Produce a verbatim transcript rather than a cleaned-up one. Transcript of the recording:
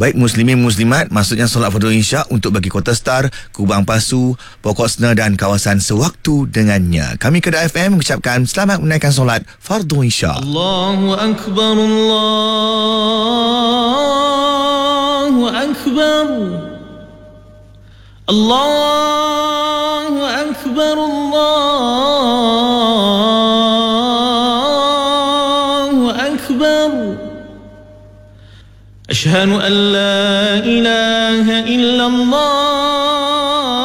Baik muslimin muslimat, maksudnya solat fardu isyak untuk bagi Kota Star, Kubang Pasu, Pokok Sena dan kawasan sewaktu dengannya. Kami Kedah F M mengucapkan selamat menunaikan solat fardu isyak. Allahu Akbar, Allahu Akbar, Allahu Akbar, Allahu Akbar. أشهد أن لا إله إلا الله